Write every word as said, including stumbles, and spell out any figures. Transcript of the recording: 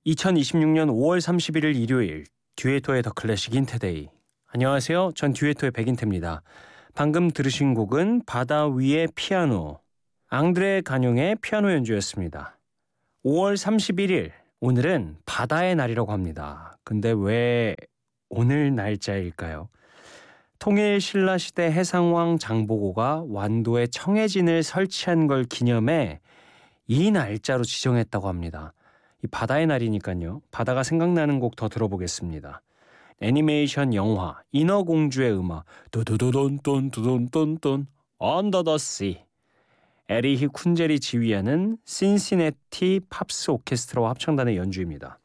이천이십육 년 오월 삼십일일 일요일 듀에토의 더 클래식 인테데이. 안녕하세요. 전 듀에토의 백인태입니다. 방금 들으신 곡은 바다 위의 피아노, 앙드레 가뇽의 피아노 연주였습니다. 오월 삼십일일, 오늘은 바다의 날이라고 합니다. 근데 왜 오늘 날짜일까요? 통일 신라시대 해상왕 장보고가 완도에 청해진을 설치한 걸 기념해 이 날짜로 지정했다고 합니다. 이 바다의 날이니까요. 바다가 생각나는 곡 더 들어보겠습니다. 애니메이션 영화 인어공주의 음악 도도도돈돈도돈돈돈 Under the Sea. 에리히 쿤젤이 지휘하는 신시내티 팝스 오케스트라와 합창단의 연주입니다.